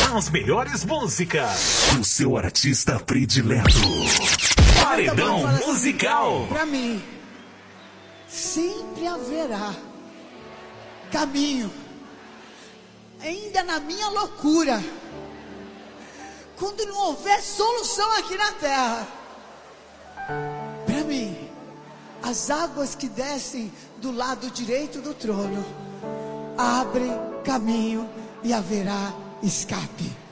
as melhores músicas. O seu artista predileto. Paredão musical. Pra mim, sempre haverá caminho, ainda na minha loucura, quando não houver solução aqui na terra. Pra mim, as águas que descem do lado direito do trono abrem caminho e haverá escape.